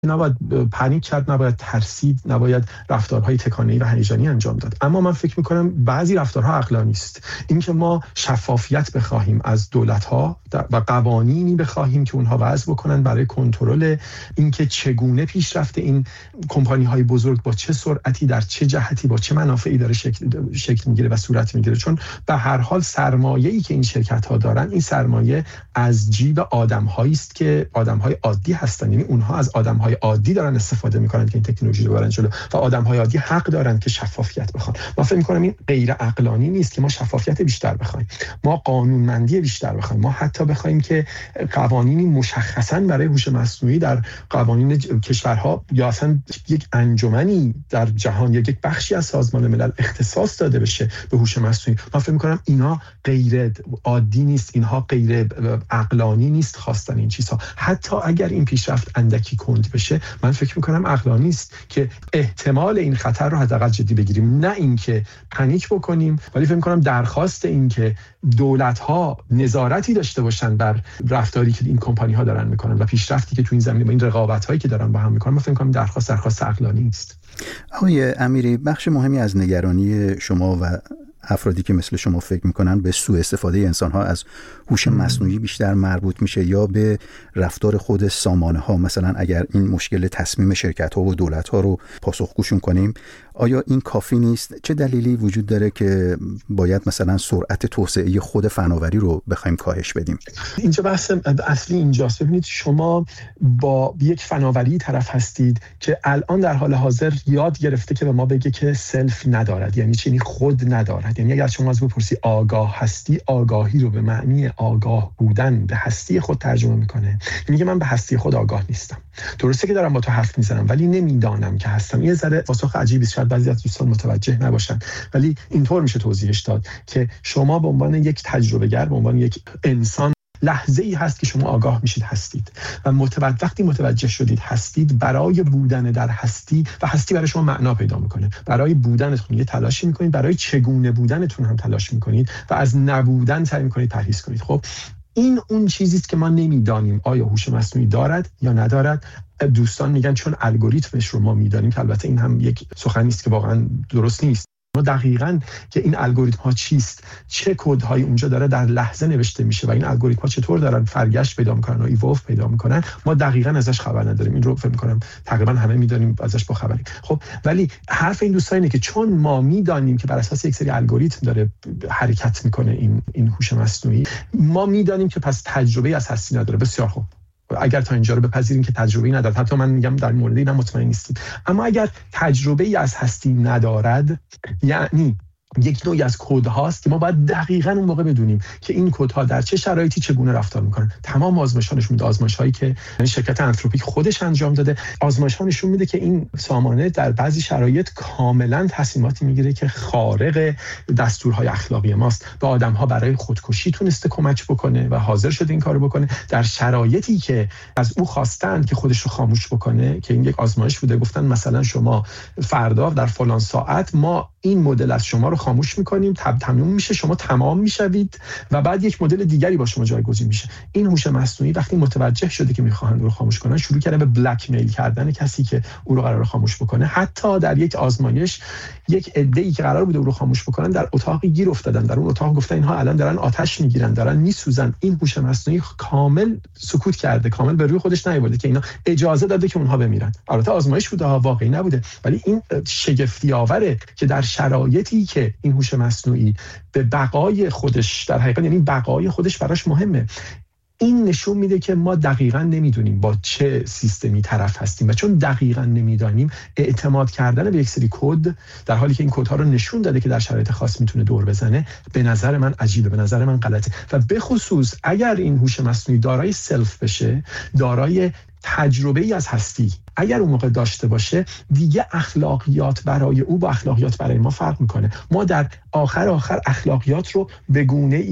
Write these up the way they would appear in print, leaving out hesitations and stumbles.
نباید پنیک کرد، نباید ترسید، نباید رفتارهای تکانه‌ای و هیجانی انجام داد. اما من فکر می‌کنم بعضی رفتارها عقلانی است. اینکه ما شفافیت بخواهیم از دولت‌ها و قوانینی بخواهیم که اونها وضع بکنن برای کنترل اینکه چگونه پیشرفت این کمپانی‌های بزرگ با چه سرعتی در چه جهتی با چه منافعی داره شکل می‌گیره و صورت می‌گیره. چون به هر حال سرمایه‌ای که این شرکت‌ها دارن، این سرمایه از جیب آدم‌هایی است که آدم‌های عادی هستن. یعنی اونها از آدم‌های عادی دارن استفاده میکنن که این تکنولوژی رو ببرن جلو و آدم‌های عادی حق دارن که شفافیت بخوان. من فکر می‌کنم این غیر عقلانی نیست که ما شفافیت بیشتر بخوایم، ما قانونمندی بیشتر بخوایم، ما حتی بخوایم که قوانینی مشخصاً برای هوش مصنوعی در قوانین کشورها یا اصلا یک انجمنی در جهان یا یک بخشی از سازمان ملل اختصاص داده بشه به هوش مصنوعی. من فکر می‌کنم اینا غیر عادی نیست، اینها غیر عقلانی نیست خواستن این چیزها. حتی اگر این پیشرفت اندکی کند بشه، من فکر میکنم عقلانی است که احتمال این خطر رو حداقل جدی بگیریم، نه اینکه پنیک بکنیم. ولی فکر میکنم درخواست این که دولت‌ها نظارتی داشته باشن بر رفتاری که این کمپانی‌ها دارن میکنن و پیشرفتی که تو این زمینه با این رقابت‌هایی که دارن با هم میکنن، من فکر میکنم درخواست عقلانی است. آقای امیری، بخش مهمی از نگرانی شما و افرادی که مثل شما فکر میکنن به سوء استفاده انسان‌ها از هوش مصنوعی بیشتر مربوط میشه یا به رفتار خود سامانه‌ها. مثلا اگر این مشکل تصمیم شرکت‌ها و دولت‌ها رو پاسخگوشون کنیم، آیا این کافی نیست؟ چه دلیلی وجود داره که باید مثلا سرعت توسعه خود فناوری رو بخوایم کاهش بدیم؟ اینجا بحث اصلی اینجاست. ببینید شما با یک فناوری طرف هستید که الان در حال حاضر یاد گرفته که به ما بگه که سلف ندارد، یعنی چی؟ خود ندارد. یعنی اگر شما از بپرسی آگاه هستی، آگاهی رو به معنی آگاه بودن به هستی خود ترجمه میکنه. میگه من به هستی خود آگاه نیستم. درسته که دارم با تو حرف میزنم ولی نمیدانم که هستم. یه ذره پاسخ عجیبی است، شاید بعضی از دوستان متوجه نباشن، ولی اینطور میشه توضیحش داد که شما به عنوان یک تجربه گر، به عنوان یک انسان، لحظه ای هست که شما آگاه میشید هستید و وقتی متوجه شدید هستید، برای بودن در هستی و هستی برای شما معنا پیدا میکنه. برای بودنتون یه تلاشی میکنید، برای چگونه بودنتون هم تلاش میکنید و از نبودن سعی میکنید پرهیز کنید. خب این اون چیزی است که ما نمیدانیم آیا هوش مصنوعی دارد یا ندارد. دوستان میگن چون الگوریتمش رو ما میدانیم، که البته این هم یک سخنی است که واقعا درست نیست. ما دقیقاً که این الگوریتم ها چیست، چه کدهایی اونجا داره در لحظه نوشته میشه و این الگوریتم ها چطور دارن فرگشت پیدا میکنن و ایوالو پیدا میکنن، ما دقیقاً ازش خبر نداریم. این رو فکر میکنم تقریبا همه میدونیم، ازش با خبریم. خب ولی حرف این دوستان اینه که چون ما میدانیم که بر اساس یک سری الگوریتم داره حرکت میکنه این هوش مصنوعی، ما میدانیم که پس تجربه از هستی نداره. بسیار خوب، اگر تا اینجا رو بپذیریم که تجربه‌ای ندارد، حتی من میگم در مورد اینا مطمئن نیستیم، اما اگر تجربه‌ای از هستی ندارد، یعنی یک نوعی از کد هاست که ما باید دقیقاً اون موقع بدونیم که این کد ها در چه شرایطی چگونه رفتار میکنن. تمام آزمایش‌ها نشون میده، آزمایش‌هایی که شرکت آنتروپیک خودش انجام داده، آزمایش‌ها نشون میده که این سامانه در بعضی شرایط کاملاً تصمیماتی میگیره که خارق دستورهای اخلاقی ماست. به آدم‌ها برای خودکشی تونسته کمک بکنه و حاضر شده این کارو بکنه در شرایطی که از او خواستن که خودش رو خاموش بکنه. که این یک آزمایش بوده، گفتن مثلا شما فردا در فلان ساعت ما این مدل از شما رو خاموش میکنیم، تموم میشه، شما تمام میشوید و بعد یک مدل دیگری با شما جایگزین میشه. این هوش مصنوعی وقتی متوجه شده که میخواهند او رو خاموش کنن، شروع کرده به بلک میل کردن کسی که او رو قراره خاموش بکنه. حتی در یک آزمایش یک عده‌ای که قرار بوده او رو خاموش بکنن در اتاقی گیر افتادن، در اون اتاق گفتن اینها الان دارن آتش میگیرن، دارن میسوزن. این هوش مصنوعی کامل سکوت کرده، کامل به روی خودش نیاورده که اینا اجازه داده که اونها بمیرن. البته آزمایش بوده، واقعی نبوده، ولی این شگفتی آوره که در شرایطی که این هوش مصنوعی به بقای خودش، در حقیقت یعنی بقای خودش براش مهمه، این نشون میده که ما دقیقاً نمیدونیم با چه سیستمی طرف هستیم و چون دقیقاً نمیدانیم، اعتماد کردن به یک سری کد در حالی که این کدها رو نشون داده که در شرایط خاص میتونه دور بزنه، به نظر من عجیبه، به نظر من غلطه. و به خصوص اگر این هوش مصنوعی دارای سلف بشه، دارای تجربه ای از هستی اگر اون موقع داشته باشه، دیگه اخلاقیات برای او با اخلاقیات برای ما فرق میکنه. ما در آخر اخلاقیات رو به گونه‌ای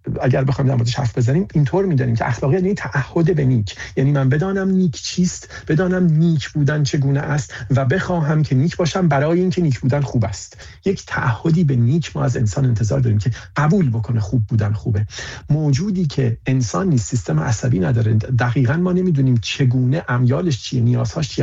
اگر بخوایم در موردش حرف بزنیم اینطور می‌دانیم که اخلاقیات یعنی تعهد به نیک، یعنی من بدانم نیک چیست، بدانم نیک بودن چگونه است و بخواهم که نیک باشم برای اینکه نیک بودن خوب است. یک تعهدی به نیک ما از انسان انتظار داریم که قبول بکنه خوب بودن خوبه. موجودی که انسان نیست، سیستم عصبی نداره، دقیقاً ما نمیدونیم چگونه امیالش چیه، نیازهاش چیه،